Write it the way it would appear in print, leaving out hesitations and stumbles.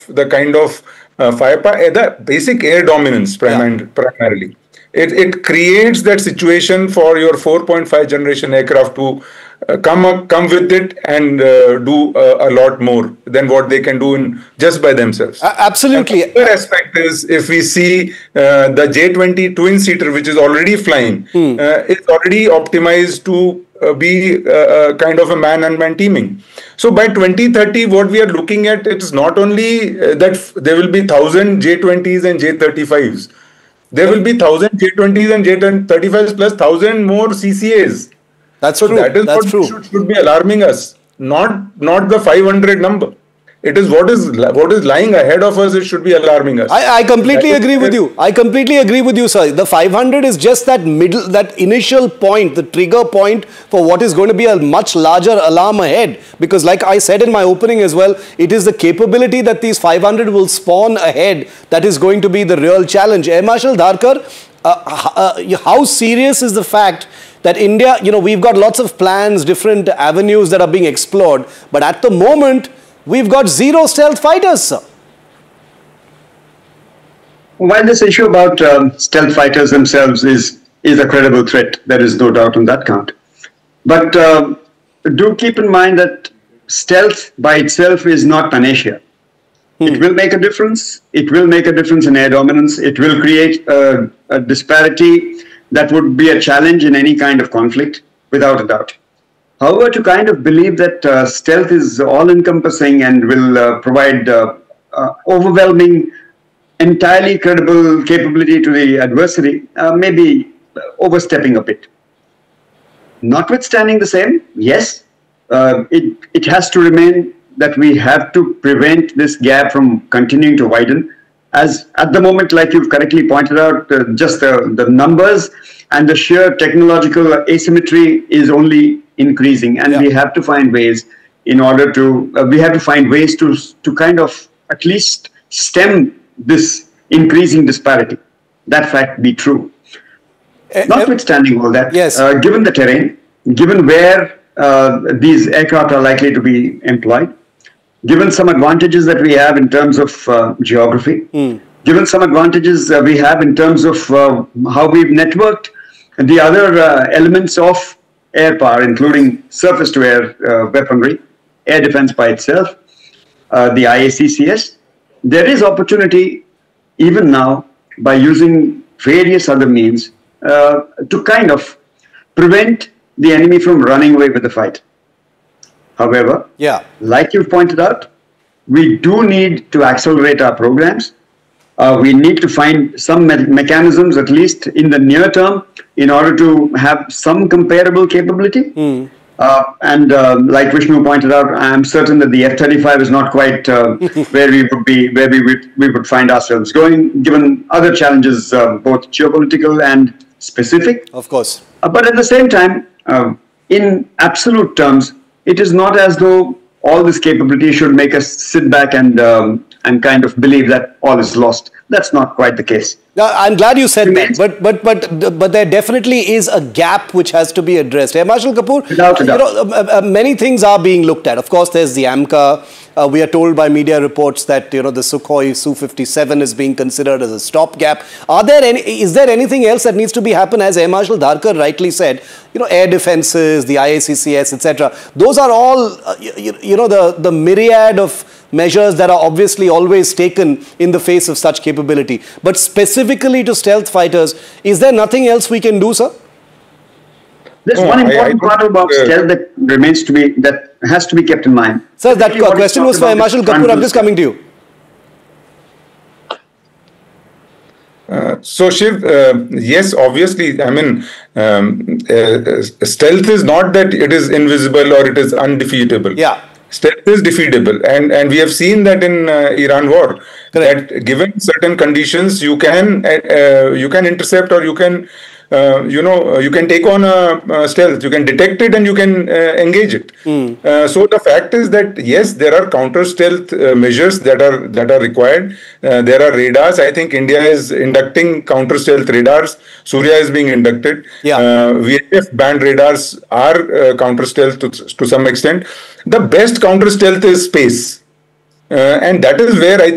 the kind of firepower, the basic air dominance primarily. It creates that situation for your 4.5 generation aircraft to come with it and do a lot more than what they can do in just by themselves. Absolutely. And the other aspect is, if we see the J20 twin-seater, which is already flying, it's already optimized to be kind of a man-and-man teaming. So by 2030, what we are looking at, it's not only that there will be 1,000 J20s and J35s. There will be 1,000 J20s and J35s plus 1,000 more CCAs. That's so true. That is That's what true. should be alarming us, not the 500 number. It is what is lying ahead of us. It should be alarming us. I completely agree with you. I completely agree with you, sir. The 500 is just that initial point, the trigger point for what is going to be a much larger alarm ahead. Because like I said in my opening as well, it is the capability that these 500 will spawn ahead that is going to be the real challenge. Air Marshal Dharkar, how serious is the fact that India, we've got lots of plans, different avenues that are being explored, but at the moment, we've got 0 stealth fighters, sir. While this issue about stealth fighters themselves is a credible threat, there is no doubt on that count. But do keep in mind that stealth by itself is not panacea. It will make a difference. It will make a difference in air dominance. It will create a disparity that would be a challenge in any kind of conflict, without a doubt. However, to kind of believe that stealth is all-encompassing and will provide overwhelming, entirely credible capability to the adversary may be overstepping a bit. Notwithstanding the same, yes, it has to remain that we have to prevent this gap from continuing to widen. As at the moment, like you've correctly pointed out, just the numbers and the sheer technological asymmetry is only increasing, and we have to find ways in order to to kind of at least stem this increasing disparity. That fact be true. Notwithstanding all that, given the terrain, given where these aircraft are likely to be employed, given some advantages that we have in terms of geography, given some advantages we have in terms of how we've networked the other elements of air power, including surface-to-air weaponry, air defense by itself, the IACCS, there is opportunity even now by using various other means to kind of prevent the enemy from running away with the fight. However, like you've pointed out, we do need to accelerate our programs. We need to find some mechanisms, at least in the near term, in order to have some comparable capability. Like Vishnu pointed out, I'm certain that the F-35 is not quite where we would find ourselves going, given other challenges, both geopolitical and specific. Of course. But at the same time, in absolute terms, it is not as though all this capability should make us sit back and kind of believe that all is lost. That's not quite the case. Now, I'm glad you said that, but there definitely is a gap which has to be addressed. Marshal Kapoor, many things are being looked at. Of course, there's the AMCA. We are told by media reports that the Sukhoi Su-57 is being considered as a stopgap. Is there anything else that needs to be happen? As Air Marshal Dharkar rightly said, air defenses, the IACCS, etc. Those are all the myriad of measures that are obviously always taken in the face of such capability. But specifically to stealth fighters, is there nothing else we can do, sir? There's one important part about stealth that has to be kept in mind. Sir, that question was for Marshal Kapoor. I'm just coming to you. So Shiv, yes, obviously, I mean, stealth is not that it is invisible or it is undefeatable. Yeah. Stealth is defeatable, and we have seen that in Iran war. Correct. That given certain conditions, you can intercept, or you can you can take on a stealth. You can detect it and you can engage it. So the fact is that yes, there are counter stealth measures that are required. There are radars. I think India is inducting counter stealth radars. Surya is being inducted. VHF band radars are counter stealth to some extent. The best counter stealth is space, and that is where I think